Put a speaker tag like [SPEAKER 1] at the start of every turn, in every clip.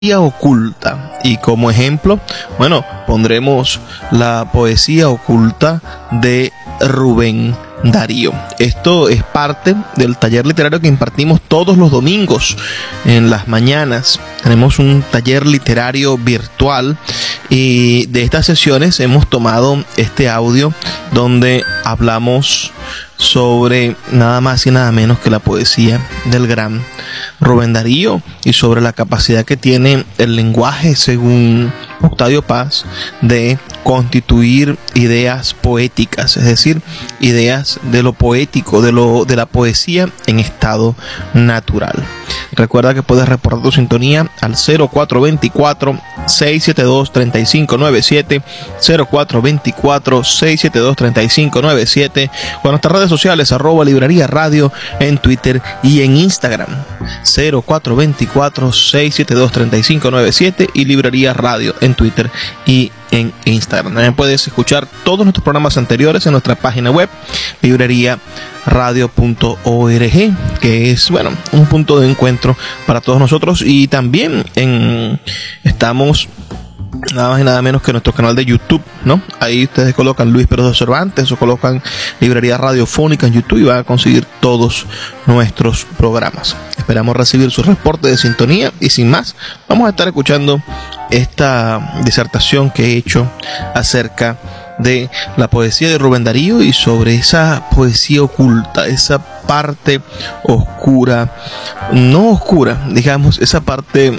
[SPEAKER 1] oculta, y como ejemplo, bueno, pondremos la poesía oculta de Rubén Darío. Esto es parte del taller literario que impartimos todos los domingos en las mañanas. Tenemos un taller literario virtual y de estas sesiones hemos tomado este audio donde hablamos sobre nada más y nada menos que la poesía del gran Rubén Darío y sobre la capacidad que tiene el lenguaje, según Octavio Paz, de constituir ideas poéticas, es decir, ideas de lo poético, de la poesía en estado natural. Recuerda que puedes reportar tu sintonía al 0424-672-3597, 0424-672-3597, con nuestras redes sociales, @librería radio en Twitter y en Instagram, 0424-672-3597 y librería radio en Twitter y en Instagram. También puedes escuchar todos nuestros programas anteriores en nuestra página web, libreriaradio.org, que es, bueno, un punto de encuentro para todos nosotros. Y también estamos nada más y nada menos que nuestro canal de YouTube, ¿no? Ahí ustedes colocan Luis Pérez de Cervantes o colocan Librería Radiofónica en YouTube y van a conseguir todos nuestros programas. Esperamos recibir su reporte de sintonía y sin más, vamos a estar escuchando esta disertación que he hecho acerca de la poesía de Rubén Darío y sobre esa poesía oculta, esa parte oscura, no oscura, digamos, esa parte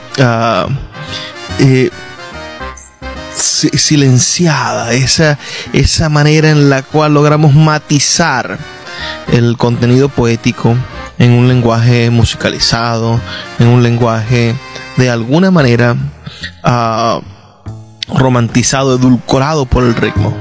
[SPEAKER 1] silenciada, esa manera en la cual logramos matizar el contenido poético en un lenguaje musicalizado, en un lenguaje de alguna manera romantizado, edulcorado por el ritmo.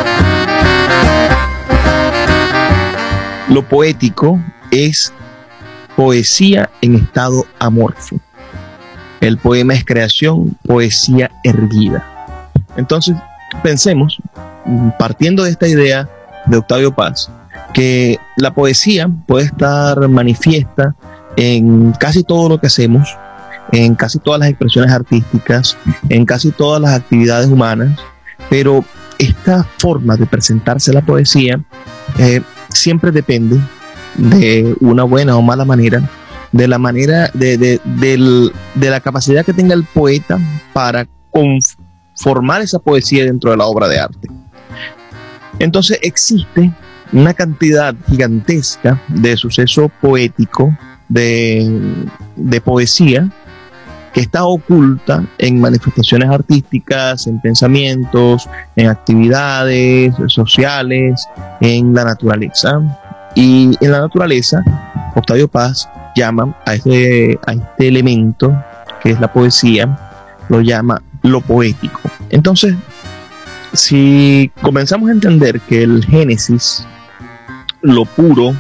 [SPEAKER 1] Lo poético es poesía en estado amorfo. El poema es creación, poesía erguida. Entonces, pensemos, partiendo de esta idea de Octavio Paz, que la poesía puede estar manifiesta en casi todo lo que hacemos, en casi todas las expresiones artísticas, en casi todas las actividades humanas, pero esta forma de presentarse la poesía siempre depende de una buena o mala manera, de la manera de la capacidad que tenga el poeta para formar esa poesía dentro de la obra de arte. Entonces existe una cantidad gigantesca de suceso poético, de poesía, que está oculta en manifestaciones artísticas, en pensamientos, en actividades sociales, en la naturaleza. Y en la naturaleza, Octavio Paz llama a este elemento, que es la poesía, lo llama lo poético. Entonces, si comenzamos a entender que el génesis, lo puro,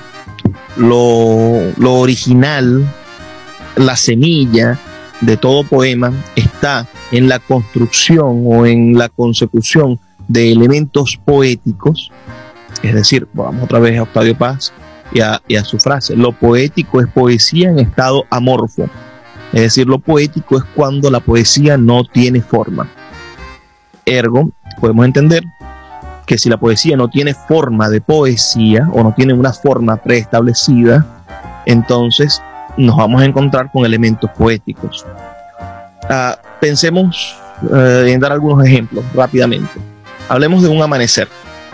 [SPEAKER 1] lo original, la semilla de todo poema está en la construcción o en la consecución de elementos poéticos, es decir, vamos otra vez a Octavio Paz y a su frase: lo poético es poesía en estado amorfo. Es decir, lo poético es cuando la poesía no tiene forma. Ergo, podemos entender que si la poesía no tiene forma de poesía o no tiene una forma preestablecida, entonces nos vamos a encontrar con elementos poéticos. Pensemos en dar algunos ejemplos rápidamente. Hablemos de un amanecer.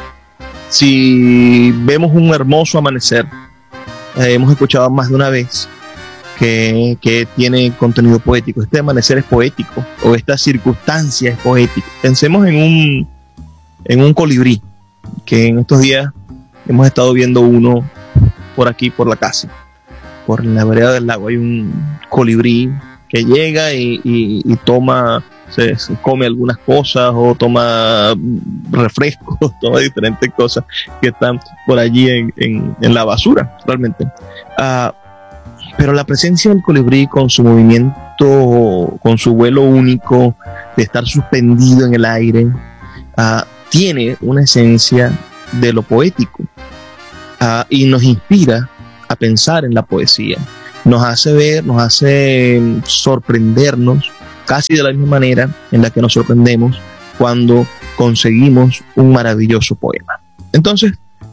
[SPEAKER 1] Si vemos un hermoso amanecer, hemos escuchado más de una vez que tiene contenido poético. Este amanecer es poético, o esta circunstancia es poética. Pensemos en un colibrí, que en estos días hemos estado viendo uno por aquí, por la casa, por la vereda del lago. Hay un colibrí que llega y toma, se come algunas cosas o toma refrescos, toma diferentes cosas que están por allí en la basura, realmente. Pero la presencia del colibrí, con su movimiento, con su vuelo único de estar suspendido en el aire, tiene una esencia de lo poético, y nos inspira a pensar en la poesía. Nos hace ver, nos hace sorprendernos casi de la misma manera en la que nos sorprendemos cuando conseguimos un maravilloso poema. Entonces,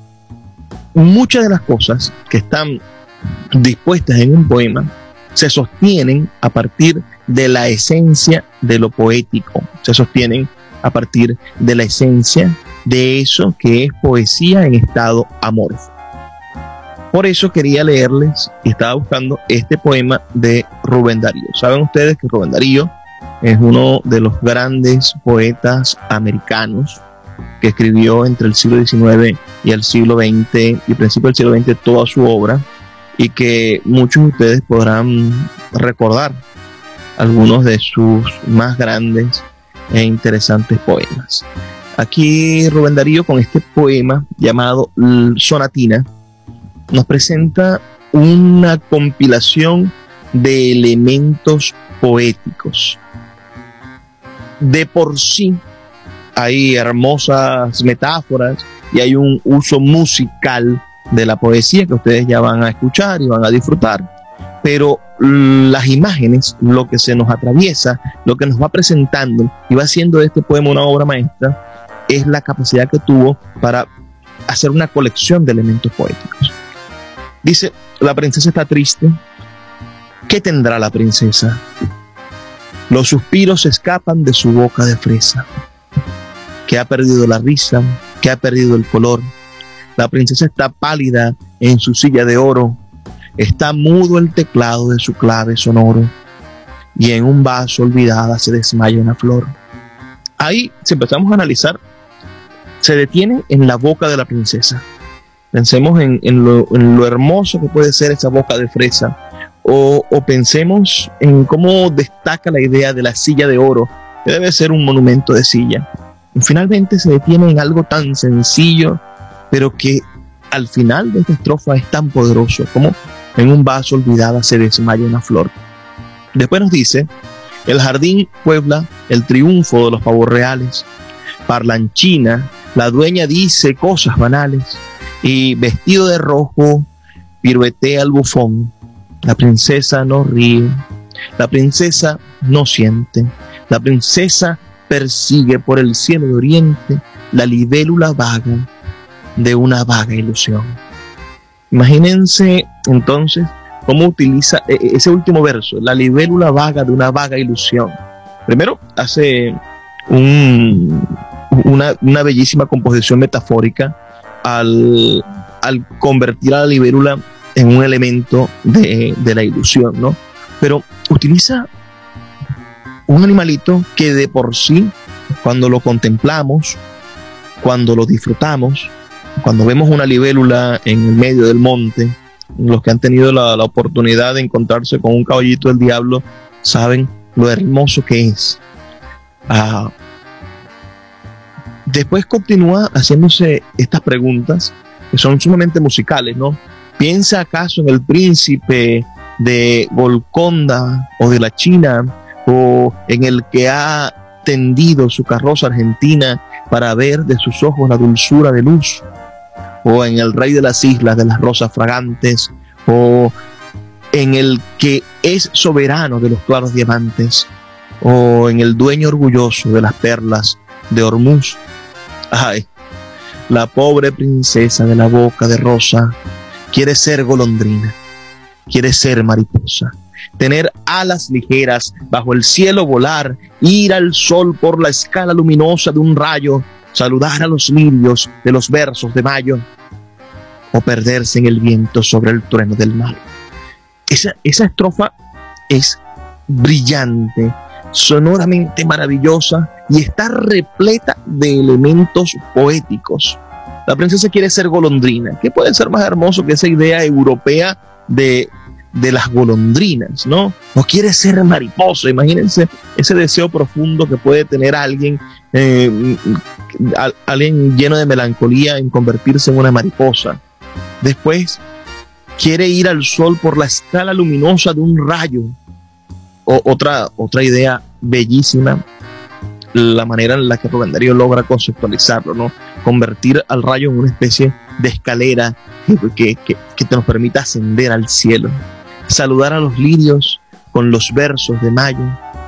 [SPEAKER 1] muchas de las cosas que están dispuestas en un poema se sostienen a partir de la esencia de lo poético, se sostienen a partir de la esencia de eso que es poesía en estado amorfo. Por eso quería leerles y estaba buscando este poema de Rubén Darío. Saben ustedes que Rubén Darío es uno de los grandes poetas americanos que escribió entre el siglo XIX y el siglo XX y principio del siglo XX toda su obra, y que muchos de ustedes podrán recordar algunos de sus más grandes e interesantes poemas. Aquí Rubén Darío, con este poema llamado Sonatina, nos presenta una compilación de elementos poéticos. De por sí hay hermosas metáforas y hay un uso musical de la poesía que ustedes ya van a escuchar y van a disfrutar, pero las imágenes, lo que se nos atraviesa, lo que nos va presentando y va haciendo de este poema una obra maestra, es la capacidad que tuvo para hacer una colección de elementos poéticos. Dice: la princesa está triste. ¿Qué tendrá la princesa? Los suspiros escapan de su boca de fresa, que ha perdido la risa, que ha perdido el color. La princesa está pálida en su silla de oro, está mudo el teclado de su clave sonoro, y en un vaso olvidada se desmaya una flor. Ahí, si empezamos a analizar, se detiene en la boca de la princesa. Pensemos en lo hermoso que puede ser esa boca de fresa, o pensemos en cómo destaca la idea de la silla de oro, que debe ser un monumento de silla. Y finalmente se detiene en algo tan sencillo, pero que al final de esta estrofa es tan poderoso como en un vaso olvidada se desmaya una flor. Después nos dice: el jardín puebla el triunfo de los pavos reales, parlanchina, la dueña dice cosas banales, y vestido de rojo piruetea el bufón. La princesa no ríe, la princesa no siente, la princesa persigue por el cielo de oriente la libélula vaga de una vaga ilusión. Imagínense entonces cómo utiliza ese último verso, la libélula vaga de una vaga ilusión. Primero hace una bellísima composición metafórica al convertir a la libélula en un elemento de la ilusión, ¿no? Pero utiliza un animalito que de por sí, cuando lo contemplamos, cuando lo disfrutamos, cuando vemos una libélula en el medio del monte, los que han tenido la oportunidad de encontrarse con un caballito del diablo saben lo hermoso que es. Después continúa haciéndose estas preguntas que son sumamente musicales, ¿no? ¿Piensa acaso en el príncipe de Golconda o de la China, o en el que ha tendido su carroza argentina para ver de sus ojos la dulzura de luz, o en el rey de las islas de las rosas fragantes, o en el que es soberano de los claros diamantes, o en el dueño orgulloso de las perlas de Hormuz? Ay, la pobre princesa de la boca de rosa quiere ser golondrina, quiere ser mariposa, tener alas ligeras, bajo el cielo volar, ir al sol por la escala luminosa de un rayo, saludar a los lirios de los versos de mayo, o perderse en el viento sobre el trueno del mar. Esa estrofa es brillante, sonoramente maravillosa, y está repleta de elementos poéticos. La princesa quiere ser golondrina. ¿Qué puede ser más hermoso que esa idea europea de las golondrinas, ¿no? O quiere ser mariposa. Imagínense ese deseo profundo que puede tener alguien lleno de melancolía en convertirse en una mariposa. Después quiere ir al sol por la escala luminosa de un rayo. Otra idea bellísima, la manera en la que Rubén Darío logra conceptualizarlo, ¿no? Convertir al rayo en una especie de escalera que te nos permita ascender al cielo. Saludar a los lirios con los versos de mayo,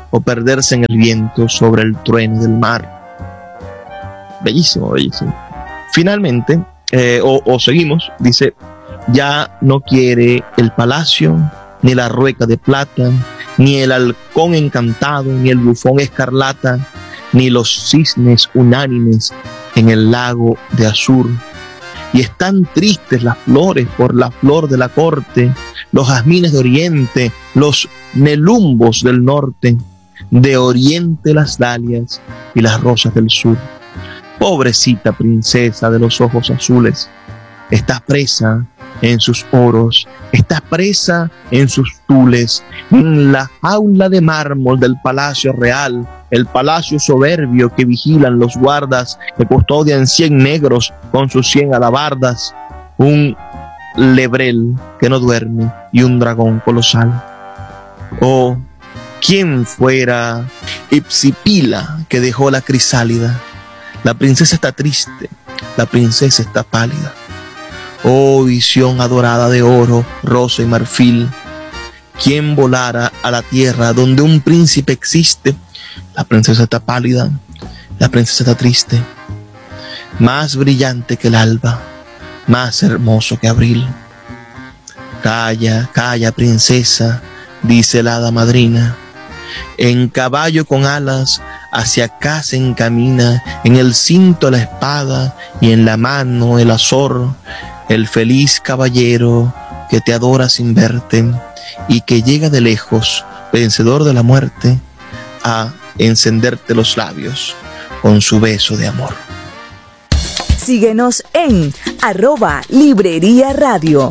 [SPEAKER 1] o perderse en el viento sobre el trueno del mar. Bellísimo, bellísimo. Finalmente, seguimos, dice, ya no quiere el palacio, ni la rueca de plata, ni el halcón encantado, ni el bufón escarlata, ni los cisnes unánimes en el lago de azur. Y están tristes las flores por la flor de la corte, los jazmines de oriente, los nelumbos del norte, de oriente las dalias y las rosas del sur. Pobrecita princesa de los ojos azules, está presa en sus oros, está presa en sus tules, en la jaula de mármol del palacio real, el palacio soberbio que vigilan los guardas, que custodian 100 negros con sus 100 alabardas, un lebrel que no duerme y un dragón colosal. Oh, ¿quién fuera Ipsipila que dejó la crisálida? La princesa está triste, la princesa está pálida. Oh, visión adorada de oro, rosa y marfil, ¿quién volara a la tierra donde un príncipe existe? La princesa está pálida, la princesa está triste, más brillante que el alba, más hermoso que abril. Calla, calla, princesa, dice la hada madrina. En caballo con alas hacia acá se encamina, en el cinto la espada y en la mano el azor, el feliz caballero que te adora sin verte y que llega de lejos, vencedor de la muerte, a encenderte los labios con su beso de amor.
[SPEAKER 2] Síguenos en @Librería Radio.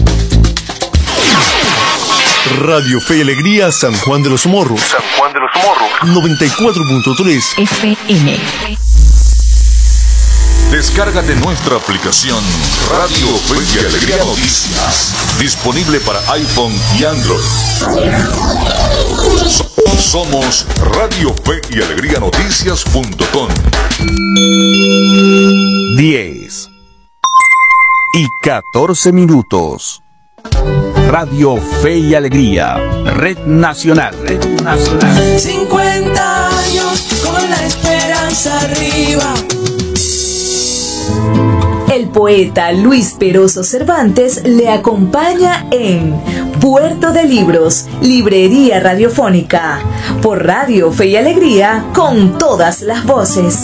[SPEAKER 3] Radio Fe y Alegría San Juan de los Morros. San Juan de los Morros. 94.3
[SPEAKER 2] FM.
[SPEAKER 4] Descárgate nuestra aplicación Radio Fe y Alegría Noticias, disponible para iPhone y Android. Somos Radio Fe y Alegría Noticias.com.
[SPEAKER 5] 10 y 14 minutos. Radio Fe y Alegría, Red Nacional. Red Nacional.
[SPEAKER 6] 50 años con la esperanza arriba.
[SPEAKER 2] El poeta Luis Peroso Cervantes le acompaña en Puerto de Libros, Librería Radiofónica, por Radio Fe y Alegría, con todas las voces.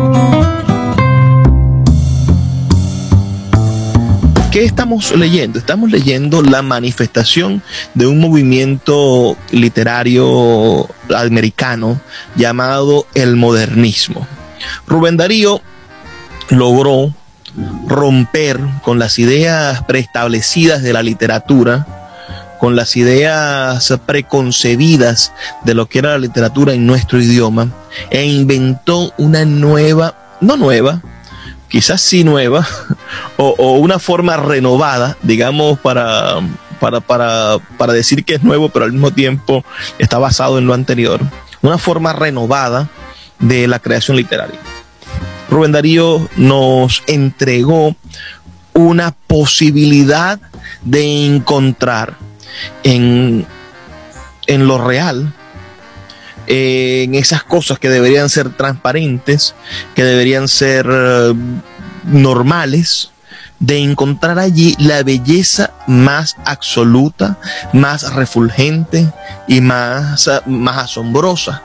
[SPEAKER 1] ¿Qué estamos leyendo? Estamos leyendo la manifestación de un movimiento literario americano llamado el modernismo. Rubén Darío logró romper con las ideas preestablecidas de la literatura, con las ideas preconcebidas de lo que era la literatura en nuestro idioma, e inventó una nueva, no nueva, quizás sí nueva, o una forma renovada, digamos, para decir que es nuevo, pero al mismo tiempo está basado en lo anterior, una forma renovada de la creación literaria. Rubén Darío nos entregó una posibilidad de encontrar en lo real, en esas cosas que deberían ser transparentes, que deberían ser normales, de encontrar allí la belleza más absoluta, más refulgente y más asombrosa.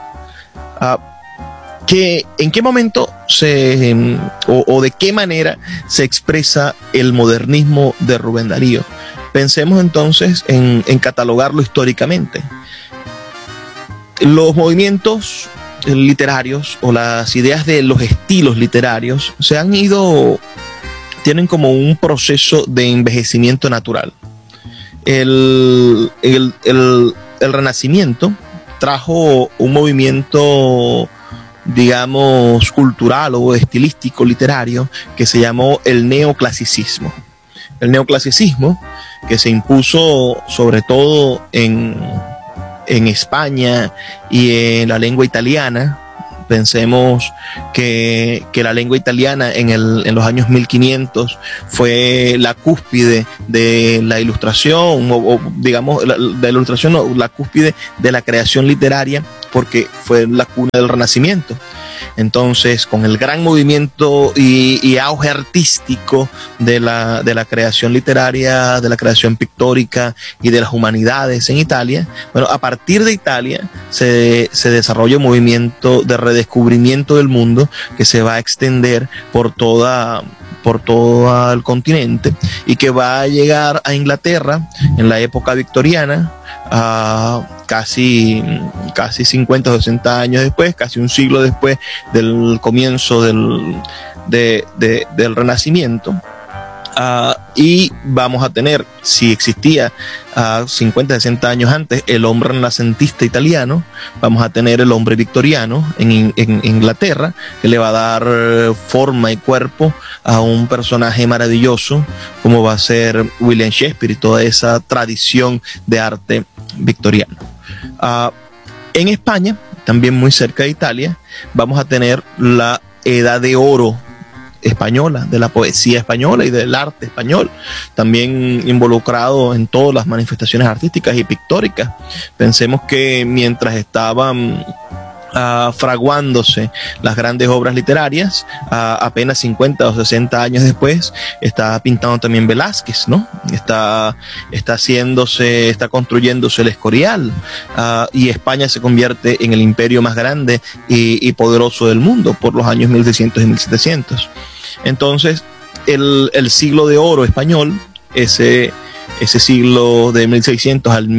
[SPEAKER 1] ¿En qué momento o de qué manera se expresa el modernismo de Rubén Darío? Pensemos entonces en catalogarlo históricamente. Los movimientos literarios o las ideas de los estilos literarios tienen como un proceso de envejecimiento natural. El Renacimiento trajo un movimiento, digamos, cultural o estilístico literario que se llamó el neoclasicismo. El neoclasicismo, que se impuso sobre todo en España y en la lengua italiana. Pensemos que la lengua italiana en los años 1500 fue la cúspide de la ilustración, o digamos, de la ilustración, no, la cúspide de la creación literaria porque fue la cuna del Renacimiento. Entonces, con el gran movimiento y auge artístico de la creación literaria, de la creación pictórica y de las humanidades en Italia, bueno, a partir de Italia se desarrolla un movimiento de redescubrimiento del mundo que se va a extender por todo el continente y que va a llegar a Inglaterra en la época victoriana, casi 50 o 60 años después, casi un siglo después del comienzo del Renacimiento. Y vamos a tener, si existía 50, 60 años antes el hombre renacentista italiano, vamos a tener el hombre victoriano en Inglaterra, que le va a dar forma y cuerpo a un personaje maravilloso como va a ser William Shakespeare y toda esa tradición de arte victoriano. En España, también muy cerca de Italia, vamos a tener la Edad de Oro española, de la poesía española y del arte español, también involucrado en todas las manifestaciones artísticas y pictóricas. Pensemos que mientras estaban fraguándose las grandes obras literarias, apenas 50 o 60 años después, está pintando también Velázquez, ¿no? Está construyéndose el Escorial, y España se convierte en el imperio más grande y poderoso del mundo por los años 1600 y 1700. Entonces, el siglo de oro español, ese siglo de 1600 al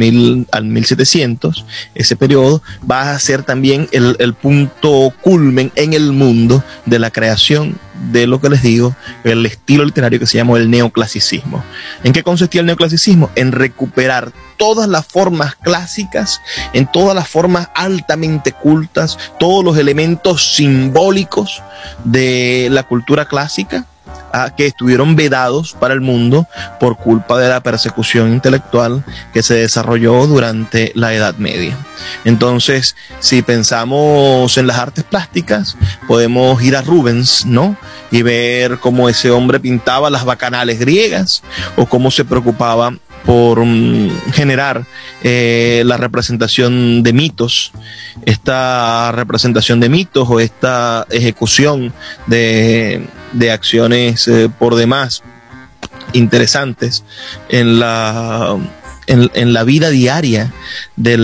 [SPEAKER 1] 1700, ese periodo va a ser también el punto culmen en el mundo de la creación de lo que les digo, el estilo literario que se llama el neoclasicismo. ¿En qué consistía el neoclasicismo? En recuperar todas las formas clásicas, en todas las formas altamente cultas, todos los elementos simbólicos de la cultura clásica, que estuvieron vedados para el mundo por culpa de la persecución intelectual que se desarrolló durante la Edad Media. Entonces, si pensamos en las artes plásticas, podemos ir a Rubens, ¿no? Y ver cómo ese hombre pintaba las bacanales griegas, o cómo se preocupaba por generar la representación de mitos, esta representación de mitos o esta ejecución de acciones por demás interesantes en la vida diaria de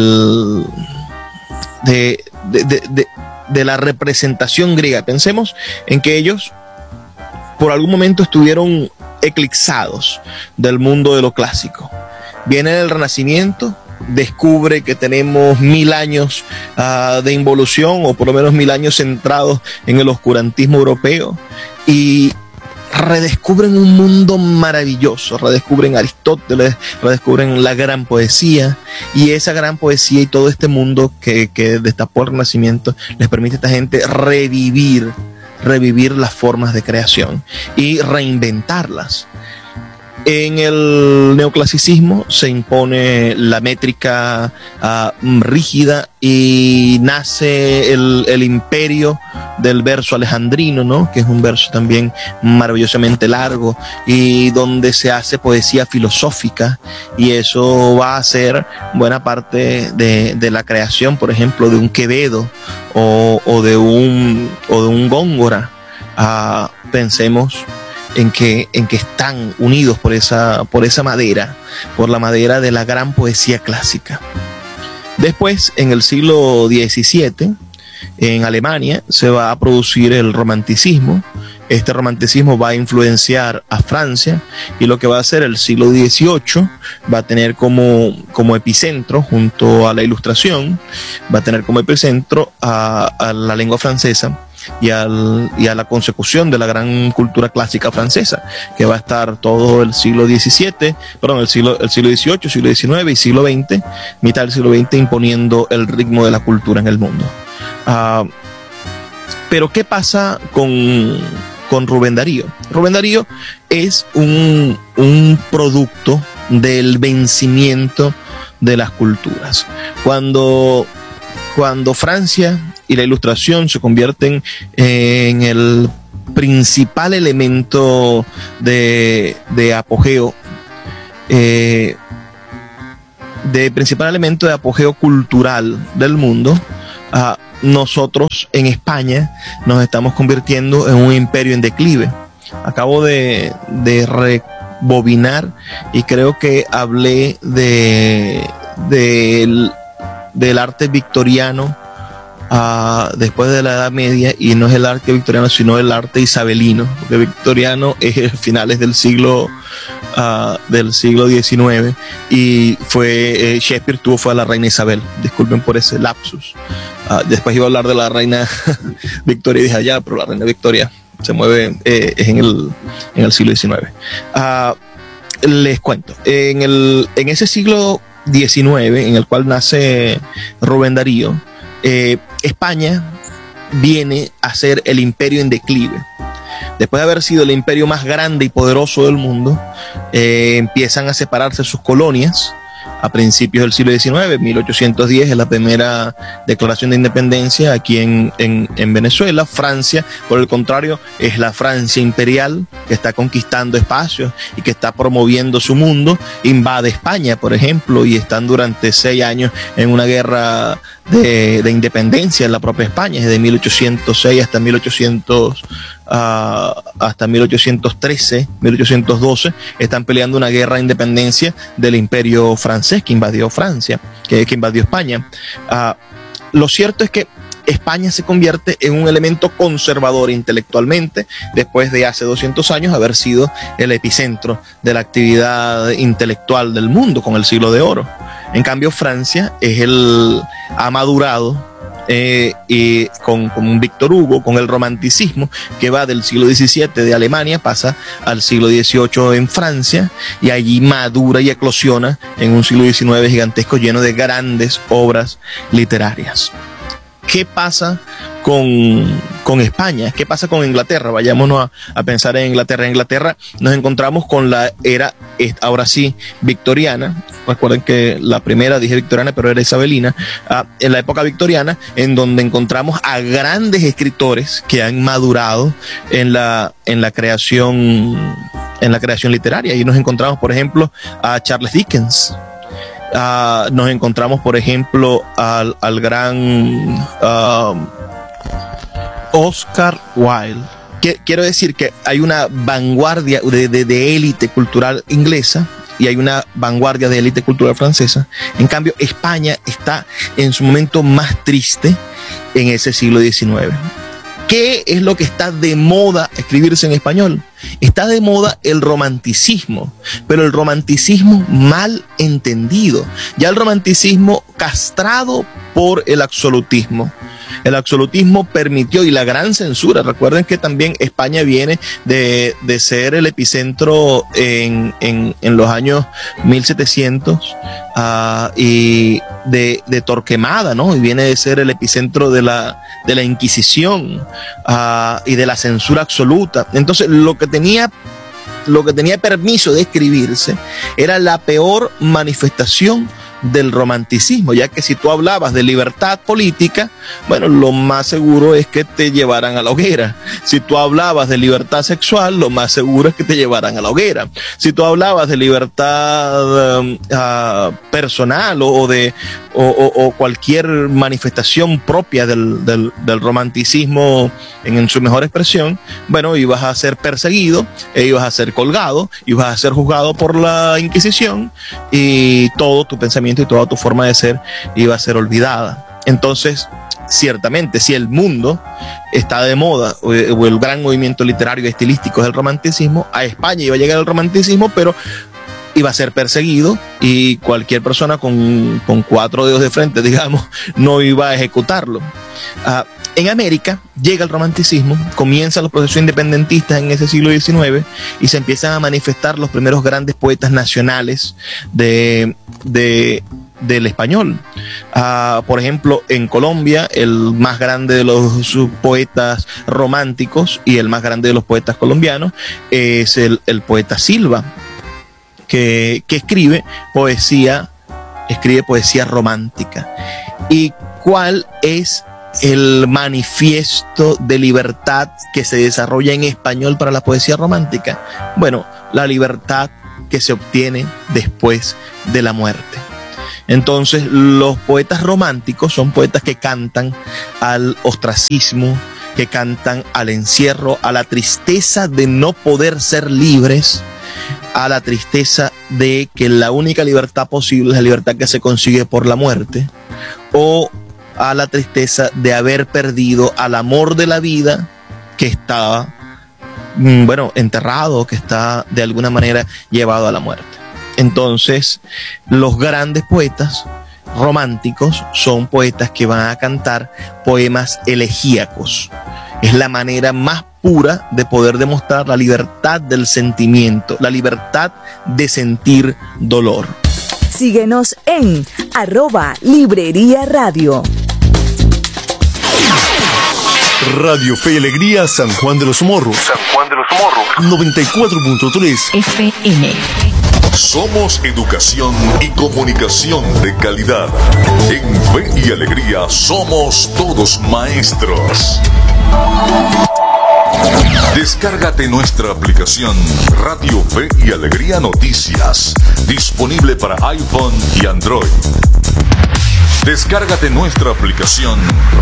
[SPEAKER 1] la representación griega. Pensemos en que ellos por algún momento estuvieron eclipsados del mundo de lo clásico. Viene el Renacimiento, descubre que tenemos 1000 años de involución, o por lo menos 1000 años centrados en el oscurantismo europeo, y redescubren un mundo maravilloso, redescubren Aristóteles, redescubren la gran poesía, y esa gran poesía y todo este mundo que destapó el Renacimiento les permite a esta gente revivir las formas de creación y reinventarlas. En el neoclasicismo se impone la métrica rígida y nace el imperio del verso alejandrino, ¿no? Que es un verso también maravillosamente largo y donde se hace poesía filosófica, y eso va a ser buena parte de la creación, por ejemplo, de un Quevedo o de un Góngora. Pensemos en que están unidos por esa madera, por la madera de la gran poesía clásica. Después, en el siglo XVII, en Alemania, se va a producir el romanticismo. Este romanticismo va a influenciar a Francia, y lo que va a hacer el siglo XVIII va a tener como epicentro, junto a la Ilustración, va a tener como epicentro a la lengua francesa y a la consecución de la gran cultura clásica francesa, que va a estar todo el siglo XVII, el siglo XVIII, siglo XIX y siglo XX, mitad del siglo XX, imponiendo el ritmo de la cultura en el mundo. Pero ¿qué pasa con Rubén Darío? Rubén Darío es un producto del vencimiento de las culturas. Cuando Francia y la Ilustración se convierten en el principal elemento de apogeo, principal elemento de apogeo cultural del mundo, nosotros en España nos estamos convirtiendo en un imperio en declive. Acabo de rebobinar y creo que hablé del arte victoriano después de la Edad Media, y no es el arte victoriano sino el arte isabelino, porque victoriano es finales del siglo XIX, y fue Shakespeare fue a la reina Isabel. Disculpen por ese lapsus. Después iba a hablar de la reina Victoria y dije ya, pero la reina Victoria se mueve es en el siglo XIX. Les cuento, en ese siglo XIX en el cual nace Rubén Darío, España viene a ser el imperio en declive. Después de haber sido el imperio más grande y poderoso del mundo, empiezan a separarse sus colonias a principios del siglo XIX. 1810 es la primera declaración de independencia aquí en Venezuela. Francia, por el contrario, es la Francia imperial que está conquistando espacios y que está promoviendo su mundo. Invade España, por ejemplo, y están durante 6 años en una guerra de independencia en la propia España, desde 1806 hasta 1813, 1812, están peleando una guerra de independencia del imperio francés que invadió Francia, que invadió España. Lo cierto es que España se convierte en un elemento conservador intelectualmente después de hace 200 años haber sido el epicentro de la actividad intelectual del mundo con el siglo de oro. En cambio, Francia ha madurado y con un Víctor Hugo, con el romanticismo que va del siglo XVII de Alemania, pasa al siglo XVIII en Francia, y allí madura y eclosiona en un siglo XIX gigantesco lleno de grandes obras literarias. ¿Qué pasa con España? ¿Qué pasa con Inglaterra? Vayámonos a pensar en Inglaterra. En Inglaterra nos encontramos con la era, ahora sí, victoriana. Recuerden que la primera dije victoriana, pero era isabelina. En la época victoriana, en donde encontramos a grandes escritores que han madurado en la creación literaria. Y nos encontramos, por ejemplo, a Charles Dickens. Nos encontramos, por ejemplo, al gran Oscar Wilde. Quiero decir que hay una vanguardia de élite cultural inglesa y hay una vanguardia de élite cultural francesa. En cambio, España está en su momento más triste en ese siglo XIX. ¿Qué es lo que está de moda escribirse en español? Está de moda el romanticismo, pero el romanticismo mal entendido. Ya el romanticismo castrado por el absolutismo. El absolutismo permitió, y la gran censura, recuerden que también España viene de ser el epicentro en los años 1700 y de Torquemada, ¿no? Y viene de ser el epicentro de la Inquisición y de la censura absoluta. Entonces lo que tenía permiso de escribirse era la peor manifestación del romanticismo, ya que si tú hablabas de libertad política, bueno, lo más seguro es que te llevaran a la hoguera. Si tú hablabas de libertad sexual, lo más seguro es que te llevaran a la hoguera. Si tú hablabas de libertad personal o cualquier manifestación propia del romanticismo en su mejor expresión, bueno, ibas a ser perseguido, ibas a ser colgado, ibas a ser juzgado por la Inquisición, y todo tu pensamiento y toda tu forma de ser iba a ser olvidada. Entonces, ciertamente, si el mundo está de moda, o el gran movimiento literario y estilístico es el romanticismo, a España iba a llegar el romanticismo, pero iba a ser perseguido, y cualquier persona con 4 dedos de frente, digamos, no iba a ejecutarlo. En América llega el romanticismo, comienzan los procesos independentistas en ese siglo XIX y se empiezan a manifestar los primeros grandes poetas nacionales del español. Por ejemplo, en Colombia, el más grande de los poetas románticos y el más grande de los poetas colombianos es el poeta Silva, que escribe poesía romántica. ¿Y cuál es el manifiesto de libertad que se desarrolla en español para la poesía romántica? Bueno, la libertad que se obtiene después de la muerte. Entonces, los poetas románticos son poetas que cantan al ostracismo, que cantan al encierro, a la tristeza de no poder ser libres, a la tristeza de que la única libertad posible es la libertad que se consigue por la muerte, o a la tristeza de haber perdido al amor de la vida que estaba, enterrado, que está de alguna manera llevado a la muerte. Entonces, los grandes poetas románticos son poetas que van a cantar poemas elegíacos. Es la manera más pura de poder demostrar la libertad del sentimiento, la libertad de sentir dolor.
[SPEAKER 2] Síguenos en @Librería Radio.
[SPEAKER 3] Radio Fe y Alegría San Juan de los Morros. 94.3
[SPEAKER 7] FM.
[SPEAKER 4] Somos educación y comunicación de calidad. En Fe y Alegría somos todos maestros. Descárgate nuestra aplicación Radio Fe y Alegría Noticias, disponible para iPhone y Android. Descárgate nuestra aplicación